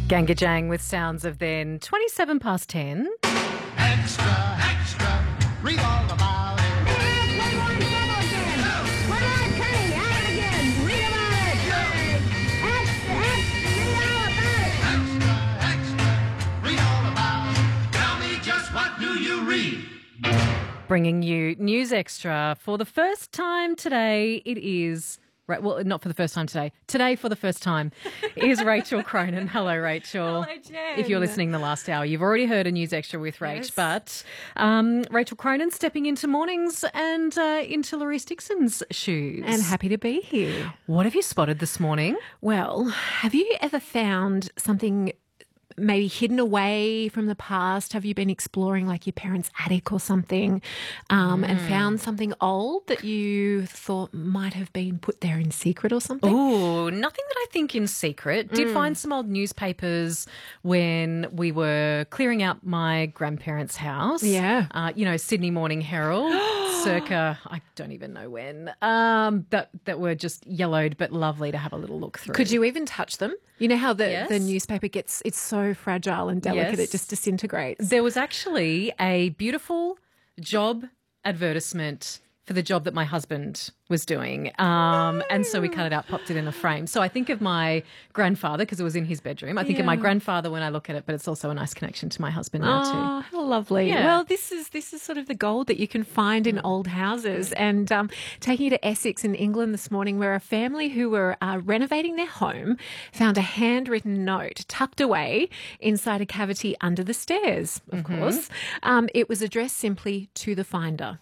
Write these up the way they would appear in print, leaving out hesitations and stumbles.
Gangajang with sounds of then 27 past 10. Extra, extra, read all about it. We're not cutting out again. Read about it. Extra, extra, read all about it. Tell me just what do you read? Bringing you News Extra for the first time today. It is... Right, well, not for the first time today. Today, for the first time, is Rachel Cronin. Hello, Rachel. Hello, Jen. If you're listening the last hour, you've already heard a News Extra with Rach, Yes. but Rachel Cronin stepping into mornings and into Laurie Dixon's shoes. And happy to be here. What have you spotted this morning? Well, have you ever found something maybe hidden away from the past? Have you been exploring like your parents' attic or something and found something old that you thought might have been put there in secret or something? Ooh, nothing that I think in secret. Did find some old newspapers when we were clearing out my grandparents' house. Yeah. Sydney Morning Herald, circa, I don't even know when, that were just yellowed but lovely to have a little look through. Could you even touch them? You know how the Yes. newspaper it's so fragile and delicate, Yes. it just disintegrates. There was actually a beautiful job advertisement for the job that my husband was doing. And so we cut it out, popped it in a frame. So I think of my grandfather because it was in his bedroom. I think of my Yeah. grandfather when I look at it, but it's also a nice connection to my husband now too. Oh, how lovely. Yeah. Well, this is sort of the gold that you can find in old houses. And taking you to Essex in England this morning, where a family who were renovating their home found a handwritten note tucked away inside a cavity under the stairs, of course. It was addressed simply to the finder.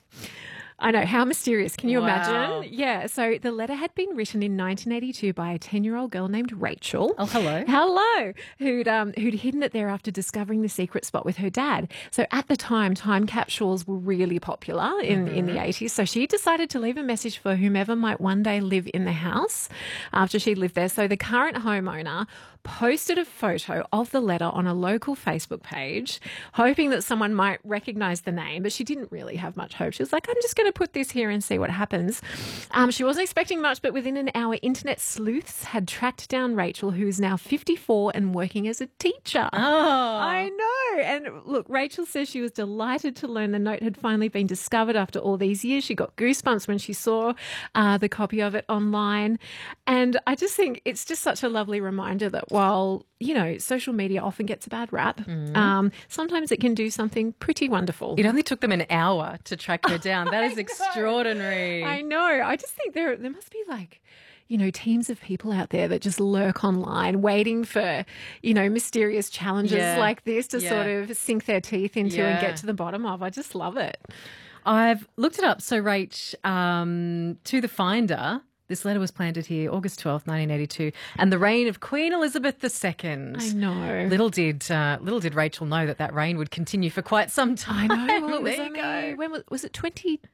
I know, how mysterious. Can you Wow. imagine? Yeah, so the letter had been written in 1982 by a 10-year-old girl named Rachel. Oh, hello. Hello. Who'd hidden it there after discovering the secret spot with her dad. So at the time capsules were really popular in the 80s. So she decided to leave a message for whomever might one day live in the house after she lived there. So the current homeowner posted a photo of the letter on a local Facebook page, hoping that someone might recognize the name, but she didn't really have much hope. She was like, I'm just going to put this here and see what happens. She wasn't expecting much, but within an hour, internet sleuths had tracked down Rachel, who is now 54 and working as a teacher. Oh. I know. And look, Rachel says she was delighted to learn the note had finally been discovered after all these years. She got goosebumps when she saw the copy of it online. And I just think it's just such a lovely reminder that while, social media often gets a bad rap, sometimes it can do something pretty wonderful. It only took them an hour to track her down. That is extraordinary. I know. I just think there must be teams of people out there that just lurk online waiting for, mysterious challenges Yeah. like this to Yeah. sort of sink their teeth into and Yeah. get to the bottom of. I just love it. I've looked it up. So, Rach, to the finder, this letter was planted here August 12th, 1982, and the reign of Queen Elizabeth II. I know. Little did Rachel know that reign would continue for quite some time. I know. Well, it was There you go. when was it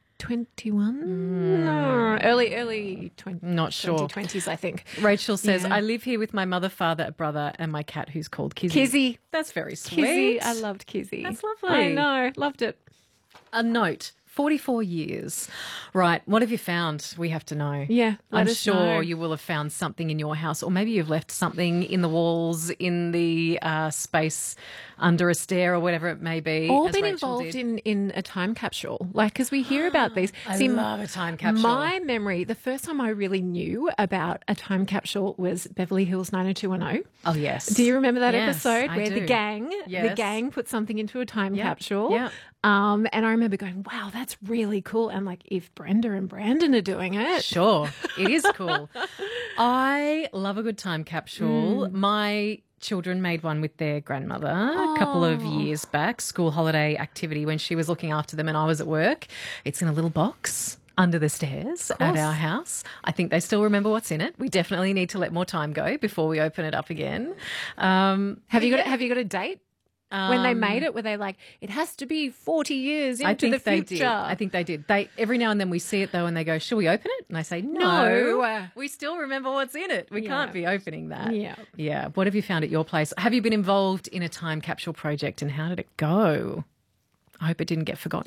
2021? No, early 20, Not sure. 2020s, I think. Rachel says, Yeah. I live here with my mother, father, a brother, and my cat who's called Kizzy. Kizzy. That's very sweet. Kizzy. I loved Kizzy. That's lovely. I know. Loved it. A note. 44 years. Right. What have you found? We have to know. Yeah, let I'm us sure know. you will have found something in your house, or maybe you've left something in the walls, in the space under a stair or whatever it may be. Or as been Rachel involved did. in a time capsule. Because we hear about these. I love a time capsule. My memory, the first time I really knew about a time capsule was Beverly Hills 90210. Oh, yes. Do you remember that Yes, episode I where the do. gang Yes. put something into a time Yep, capsule? yep. And I remember going, wow, that's really cool. And if Brenda and Brandon are doing it. Sure. It is cool. I love a good time capsule. My children made one with their grandmother a couple of years back, school holiday activity when she was looking after them and I was at work. It's in a little box under the stairs at our house. I think they still remember what's in it. We definitely need to let more time go before we open it up again. Have you got a date? When they made it, were they like, it has to be 40 years into I think the they future? did. I think they did. Every now and then we see it though and they go, shall we open it? And I say, No. no. We still remember what's in it. We can't be opening that. Yeah. Yeah. What have you found at your place? Have you been involved in a time capsule project and how did it go? I hope it didn't get forgotten.